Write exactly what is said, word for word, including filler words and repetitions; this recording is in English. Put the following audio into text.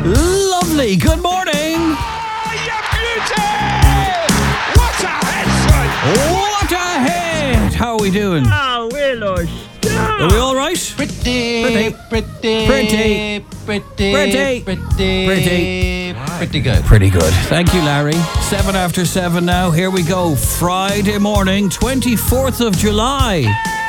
Lovely. Good morning. Oh, you beauty! What a head, son! What a head. How are we doing? Oh, Willow. Are we all right? Pretty, Pretty. pretty, Pretty. pretty, Pretty. pretty, Pretty. pretty good. Pretty good. Thank you, Larry. Seven after seven now. Here we go. Friday morning, twenty-fourth of July.